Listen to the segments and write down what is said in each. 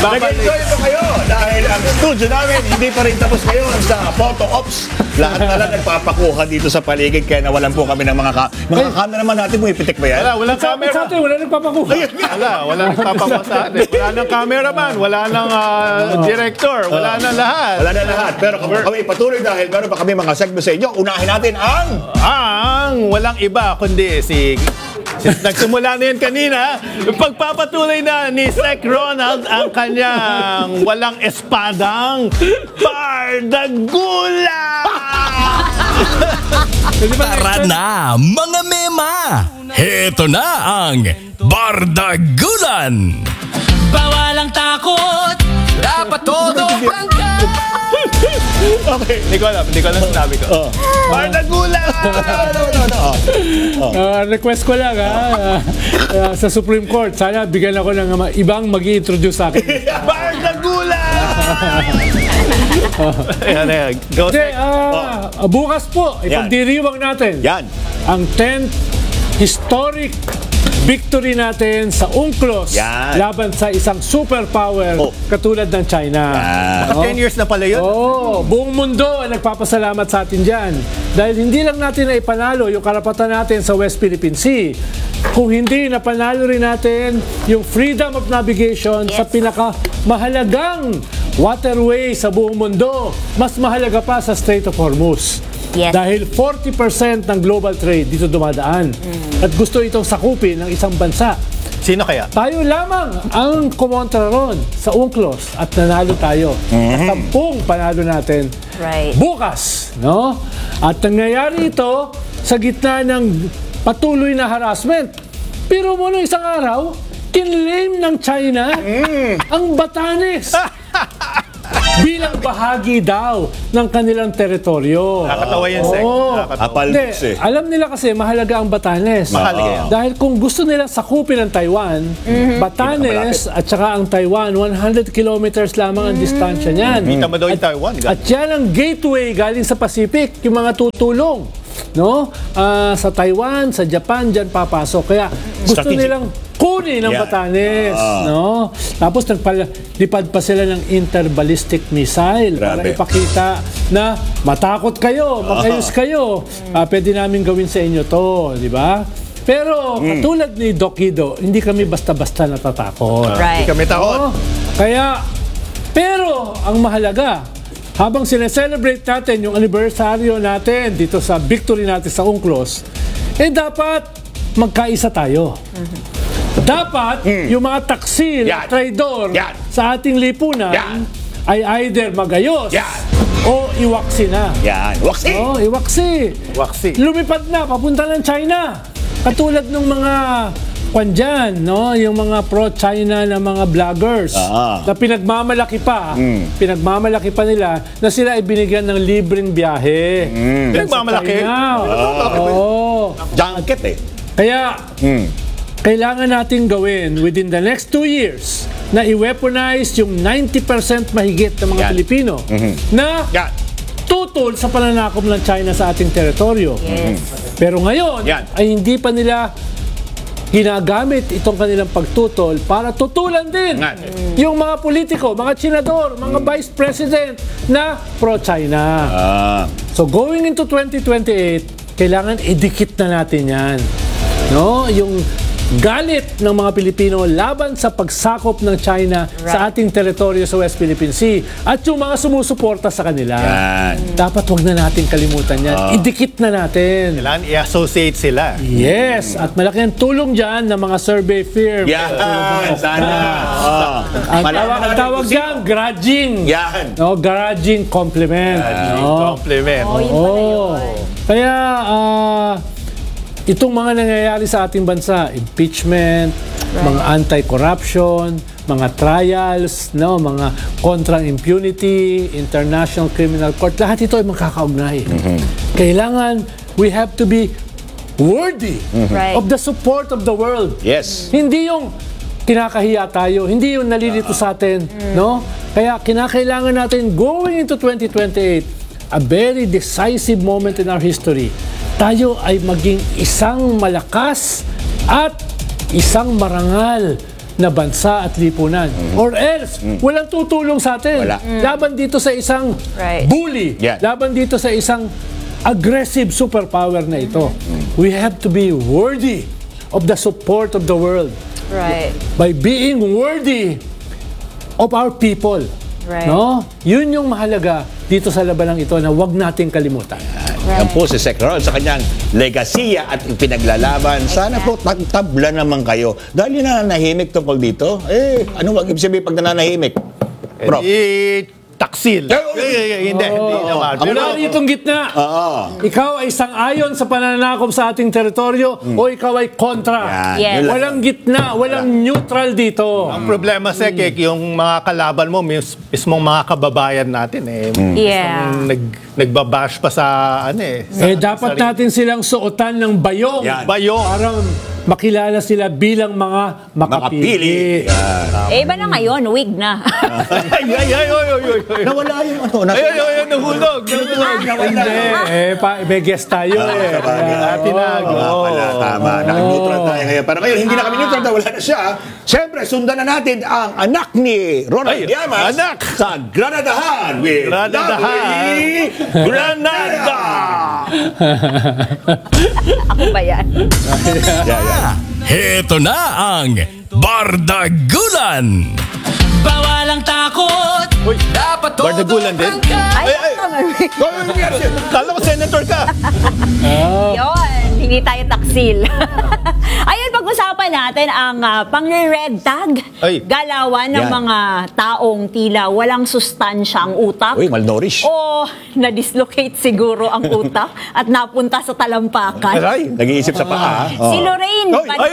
Nag-enjoy po kayo dahil ang studio namin hindi pa rin tapos ngayon sa photo ops. Lahat na lang nagpapakuha dito sa paligid kaya nawalan po kami ng mga camera naman natin. Pumipitik ba yan? Walang camera. Sa atin, wala nagpapakuha. Wala nagpapakuha sa atin. Wala nang cameraman, wala nang director, wala nang lahat. Wala na lahat. Pero kami patuloy dahil meron pa kami mga segment sa inyo. Unahin natin Ang walang iba kundi nagsimula na yan kanina, pagpapatuloy na ni Sec Ronald ang kanyang walang espadang Bardagula! Tara na, mga mema! Heto na ang Bardagulan! Bawal ang takot, dapat todo hanggang. Okay. Hindi ko alam sinabi ko. Bardagula! Request ko lang sa Supreme Court, sana bigyan ako ng ibang mag-i-introduce sa akin. Bardagula! Ayan. Go, Hindi, Sec. bukas po, ipagdiriwang natin Yan. ang 10th historic victory natin sa UNCLOS Yan. laban sa isang superpower katulad ng China. Baka 10 years na pala yun. Buong mundo ang nagpapasalamat sa atin dyan. Dahil hindi lang natin na ipanalo yung karapatan natin sa West Philippine Sea. Kung hindi, napanalo rin natin yung freedom of navigation sa pinakamahalagang waterway sa buong mundo. Mas mahalaga pa sa Strait of Hormuz. Yes. Dahil 40% ng global trade dito dumadaan. At gusto itong sakupin ng isang bansa. Sino kaya? Tayo lamang ang kumontra ron sa UNCLOS at nanalo tayo. At 10 panalo natin bukas. No? At nangyayari ito sa gitna ng patuloy na harassment. Pero muna isang araw, kinlaim ng China ang Batanes bilang bahagi daw ng kanilang teritoryo. Nakakatawa yan, Sec. Apalbuks Hindi, alam nila kasi mahalaga ang Batanes. Mahalaga yan. Dahil kung gusto nila sakupin ang Taiwan, Batanes at saka ang Taiwan, 100 kilometers lamang ang distansya niyan. Kita mo daw yung Taiwan. At yan ang gateway galing sa Pacific, yung mga tutulong. No? Sa Taiwan, sa Japan, dyan papasok. Kaya gusto Strategic. nilang kunin ang Batanes. No? Tapos nagpalipad pa sila ng interballistic missile para Grabe. ipakita na matakot kayo, magayos kayo. Pwede namin gawin sa inyo to, di ba? Pero katulad ni Doc Guido, hindi kami basta-basta natatakot. Right. Hindi kami takot. Pero ang mahalaga, habang sineselebrate natin yung anniversaryo natin dito sa victory natin sa UNCLOS, dapat magkaisa tayo. Dapat yung mga taksil at traidor sa ating lipunan ay either magayos o iwaksi na. Yan. Waksi! Iwaksi. Lumipad na, papunta ng China. Katulad ng mga dyan, no? Yung mga pro-China na mga vloggers na pinagmamalaki pa nila na sila ay binigyan ng libreng biyahe. Pinagmamalaki? Junket Kaya, kailangan natin gawin within the next 2 years na i-weaponize yung 90% mahigit ng mga Pilipino na tutol sa pananakop ng China sa ating teritoryo. Pero ngayon, ay hindi pa nila ginagamit itong kanilang pagtutol para tutulan din yung mga politiko, mga senador, mga vice president na pro-China. So going into 2028, kailangan idikit na natin yan. No? Yung galit ng mga Pilipino laban sa pagsakop ng China sa ating teritoryo sa West Philippine Sea at yung mga sumusuporta sa kanila. Dapat wag na natin kalimutan yan. Idikit na natin. Kailangan i-associate sila. Yes, at malaki ang tulong dyan ng mga survey firm. Sana. Ang tawag dyan, grudging. No, grudging compliment. Compliment. Kaya, itong mga nangyayari sa ating bansa, impeachment, mga anti-corruption, mga trials, no, mga kontra impunity, International Criminal Court, lahat ito ay makakaugnay. Kailangan, we have to be worthy of the support of the world. Yes. Hindi yung kinakahiya tayo, hindi yung nalilito sa atin, no? Kaya kinakailangan natin going into 2028, a very decisive moment in our history. Tayo ay maging isang malakas at isang marangal na bansa at lipunan. Or else, walang tutulong sa atin. Wala. Laban dito sa isang Right. bully. Yeah. Laban dito sa isang aggressive superpower na ito. We have to be worthy of the support of the world Right. by being worthy of our people. Right. No? Yun yung mahalaga dito sa labanang ito na wag nating kalimutan. Yan po si Sec Ron sa kanyang legasiya at pinaglalaban. Sana po tagtabla naman kayo. Dahil yun nananahimik tungkol dito. Ano wag ibig sabihin pag nananahimik? Bro. Taksil. Hindi naman. Wala ritong gitna. Ikaw ay sang-ayon sa pananakop sa ating teritoryo o ikaw ay kontra. Yan. Yes. Yun lang. Walang gitna, walang neutral dito. Ang problema, Sekek, yung mga kalaban mo, mismong mga kababayan natin, Yeah. nagbabash pa sa, Dapat natin silang suotan ng bayong. Yan. Bayong. Para makilala sila bilang mga makapili. Yan. Iba na ngayon, wig na. Nawala yung ano. Nahulog. Hindi, may guest tayo eh. Tinago. Tama. Naka-neutral tayo ngayon. Pero ngayon, hindi na kami neutral dahil wala na siya. Siyempre, sundan na natin ang anak ni Ronald Ay, Llamas anak! sa Granadahan with Granadahan. Granada! Ako ba yan? Heto na ang Bardagulan! Bawal ang takot. Dapat todo Bardagulan din? Ay, Kala ko senator ka. Yun, hindi tayo taksil. Ayun, pag-usapan natin ang pang-red tag. Ay. Galawan ng Yan. mga taong tila walang sustansya ang utak. Uy, malnourished. O na-dislocate siguro ang utak at napunta sa talampakan. Aray. Nag-iisip sa paa. Si Lorraine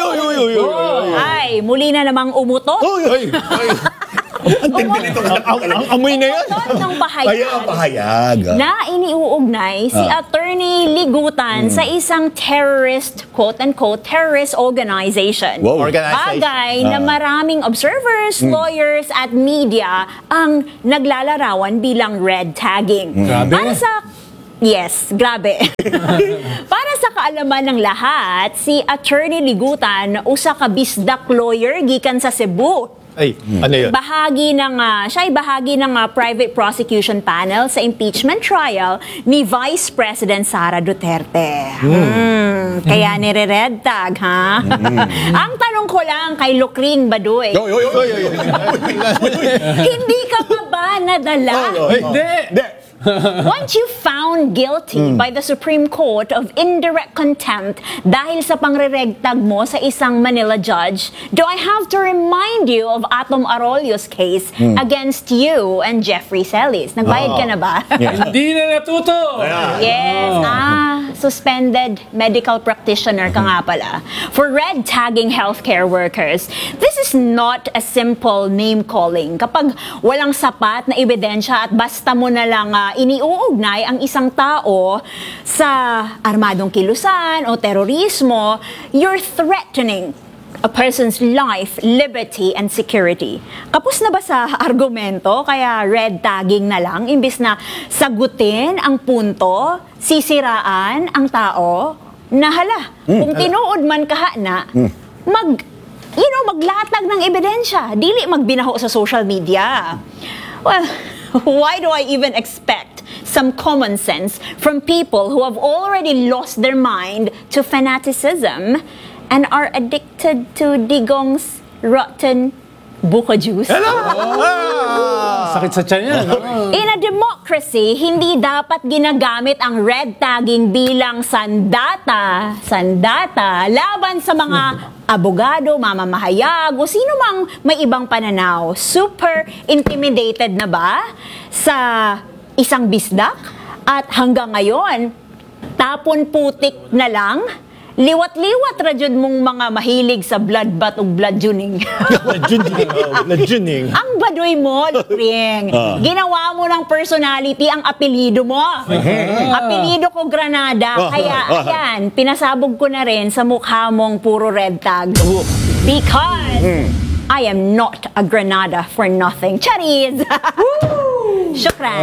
ay muli na namang umutot. Ang tindi nito. Ang amoy na yun. Umutot ng Kaya pahayag. na iniuugnay si Attorney Ligutan sa isang terrorist, quote-unquote, terrorist organization. Wow. Organization. Bagay na maraming observers, lawyers, at media ang naglalarawan bilang red tagging. Grabe. Para sa Yes, grabe. Para sa kaalaman ng lahat, si Attorney Ligutan usa ka bisdak lawyer gikan sa Cebu. Ay, ano yun? Siya ay bahagi ng private prosecution panel sa impeachment trial ni Vice President Sara Duterte. Kaya nire-red tag, ha? Ang tanong ko lang kay Lukring Baduy, hindi ka pa ba nadala? Hindi. Once you found guilty by the Supreme Court of indirect contempt dahil sa pangreregtag mo sa isang Manila judge, do I have to remind you of Atom Arroyo's case against you and Jeffrey Celis? Nagbayad ka na ba? Hindi na natuto. Yes. Suspended medical practitioner ka nga pala. For red tagging healthcare workers, this is not a simple name calling. Kapag walang sapat na ebidensya at basta mo na lang iniuugnay ang isang tao sa armadong kilusan o terorismo, you're threatening a person's life, liberty, and security. Kapos na ba sa argumento? Kaya red tagging na lang, imbis na sagutin ang punto, sisiraan ang tao, na hala, kung tinuod man kaha na, maglatag ng ebidensya, dili magbinaho sa social media. Well, why do I even expect some common sense from people who have already lost their mind to fanaticism and are addicted to Digong's rotten buko juice? Sakit sa tiyan yan. In a democracy, hindi dapat ginagamit ang red tagging bilang sandata laban sa mga abogado, mamamahayag, o sino mang may ibang pananaw. Super intimidated na ba sa isang bisdak? At hanggang ngayon, tapon putik na lang, liwat-liwat radyod mong mga mahilig sa bloodbath o bloodjuning. Lajuning. Ang baduy mo, Lukring. Ginawa mo ng personality ang apelido mo. Apelido ko Granada. Kaya, ayan, pinasabog ko na rin sa mukha mong puro red tag. Because I am not a Granada for nothing. Charis! Shukran.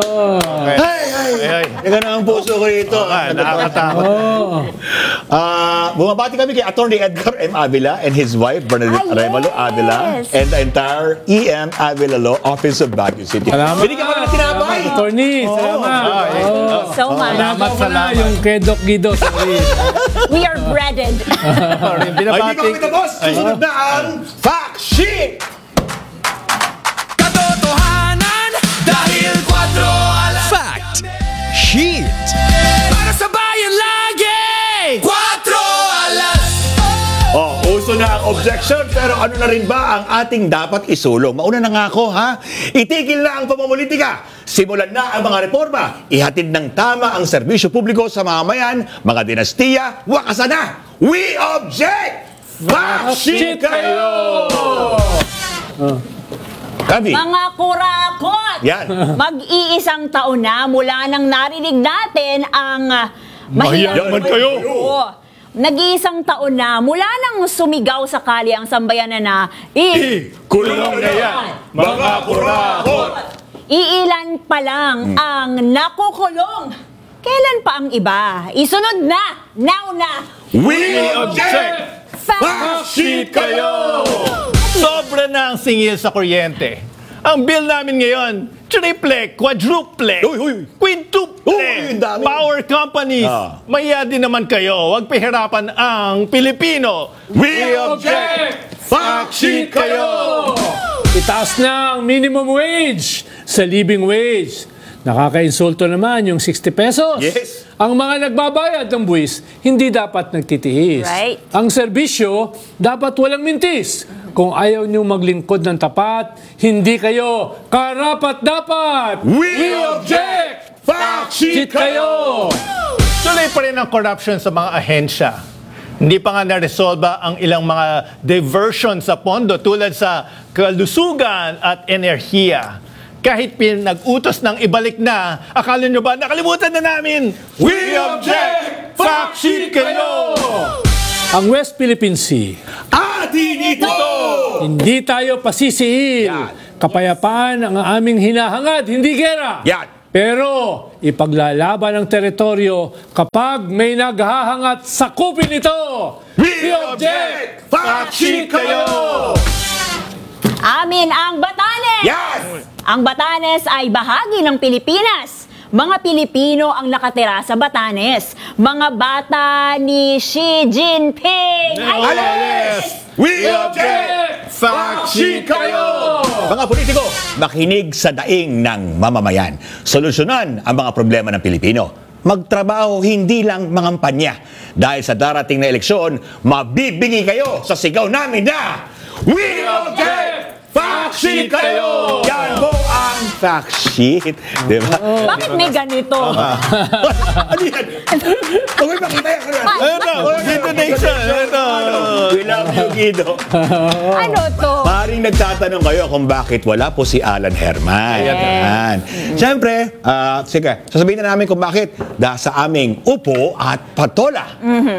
Ay. Teka na ang puso ko rito. Nakakatakot. Bumabati kami kay Attorney Edgar M. Avila and his wife, Bernadette Ah, Arevalo yes. Avila, and the entire EM Avila Law Office of Baguio City. Salamat. Binigyan ka ng tinapay. Attorney, salamat. So much. Salamat. Yung kay Doc Guido, sorry. We are breaded. Ay, hindi ko kami tapos. Susunod na ang Fact Sheet. Katotohanan dahil 4 alas Fact Sheet. para sa bayan lagi 4 alas. Uso na ang objection, pero ano na rin ba ang ating dapat isulong? Mauna na nga ako, ha? Itigil na ang pamumulitika. Simulan na ang mga reforma. Ihatid ng tama ang serbisyo publiko sa mamamayan, mga dinastiya, wakasan na. We object! Fact sheet kayo! Kabi. Mga kurakot! Yan. Mag-iisang taon na mula nang narinig natin ang Mahiyaman kayo! Oo. Nag-iisang taon na mula nang sumigaw sa kalye ang sambayanan na Kulong na yan, mga kurakot! Iilan pa lang ang nakukulong. Kailan pa ang iba? Isunod na! Now na! We object! Fact sheet kayo! Sobra na ang singil sa kuryente. Ang bill namin ngayon, triple, quadruple, Uy. quintuple. Uy, ang dami. Power companies, maya din naman kayo. Huwag pahirapan ang Pilipino. We object! Fact sheet kayo! Itaas na ang minimum wage sa living wage. Nakakainsulto naman yung 60 pesos. Yes. Ang mga nagbabayad ng buwis, hindi dapat nagtitiis. Right. Ang serbisyo, dapat walang mintis. Kung ayaw niyong maglingkod ng tapat, hindi kayo karapat-dapat. We object! Fact sheet kayo! Tuloy pa rin ang corruption sa mga ahensya. Hindi pa nga na-resolve ang ilang mga diversion sa pondo tulad sa kalusugan at enerhiya. Kahit pinag-utos ng ibalik na, akala nyo ba nakalimutan na namin? We object! Fact sheet kayo! Ang West Philippine Sea, Atin ito! hindi tayo pasisiin. Yan. Kapayapaan ang aming hinahangad, hindi gera. Yan. Pero ipaglalaban ang teritoryo kapag may naghahangat sakupin ito. We object! Fact sheet kayo! Amin ang Batanes! Yes! Ang Batanes ay bahagi ng Pilipinas. Mga Pilipino ang nakatira sa Batanes. Mga bata ni Xi Jinping. Alis! We object! Fact sheet kayo! Mga politiko, makinig sa daing ng mamamayan. Solusyonan ang mga problema ng Pilipino. Magtrabaho hindi lang mangampanya. Dahil sa darating na eleksyon, mabibingi kayo sa sigaw namin na We object! Fact sheet kayo! Yan po ang fact sheet. Di ba? Bakit may ganito? Ano yan? Huwag may makita yan. Ito, Guido Nation. Ito. We love you, Guido. Ano to? Maring nagtatanong kayo kung bakit wala po si Alan Herman. Yan. Siyempre, sige, sasabihin na namin kung bakit. Dahil sa aming upo at patola.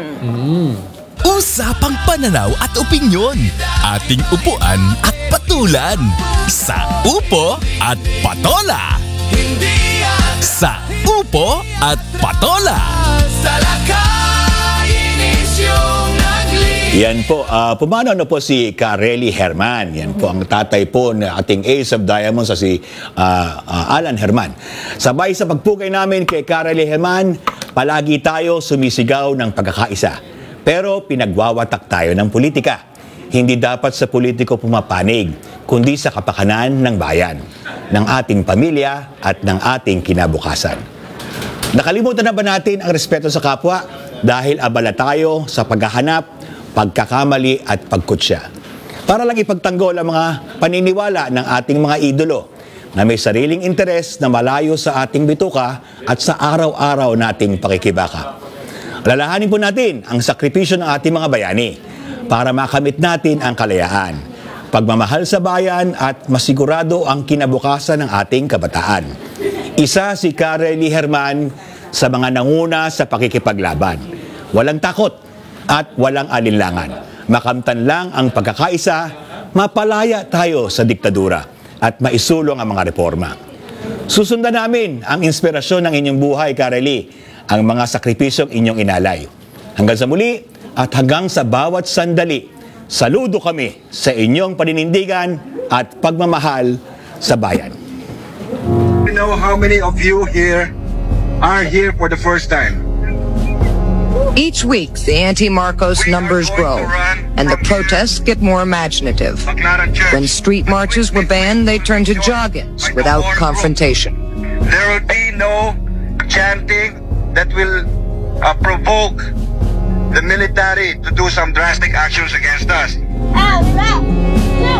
Usapang pananaw at opinyon. Ating upuan at patulan. Sa Upo at Patola. Hindi yan Sa Upo at Patola. sa lakainis yung nagli. Yan po, pumano na po si Kareli Herman. Yan po ang tatay po ng ating Ace of Diamonds sa si Alan Herman. Sabay sa pagpugay namin kay Kareli Herman, palagi tayo sumisigaw ng pagkakaisa. Pero pinagwawatak tayo ng politika. Hindi dapat sa politiko pumapanig, kundi sa kapakanan ng bayan, ng ating pamilya at ng ating kinabukasan. Nakalimutan na ba natin ang respeto sa kapwa dahil abala tayo sa paghahanap, pagkakamali at pagkutsya? Para lang ipagtanggol ang mga paniniwala ng ating mga idolo na may sariling interes na malayo sa ating bituka at sa araw-araw nating pakikibaka. Alalahanin po natin ang sakripisyo ng ating mga bayani para makamit natin ang kalayaan, pagmamahal sa bayan at masigurado ang kinabukasan ng ating kabataan. Isa si Kareli Herman sa mga nanguna sa pakikipaglaban. Walang takot at walang alinlangan. Makamtan lang ang pagkakaisa, mapalaya tayo sa diktadura at maisulong ang mga reforma. Susundan namin ang inspirasyon ng inyong buhay, Kareli, ang mga sakripisyong inyong inalay. Hanggang sa muli at hanggang sa bawat sandali, saludo kami sa inyong paninindigan at pagmamahal sa bayan. I know how many of you here are here for the first time. Each week, the anti-Marcos numbers grow, and the protests get more imaginative. When street marches were banned, they turned to jog-ins without confrontation. There will be no chanting that will provoke the military to do some drastic actions against us.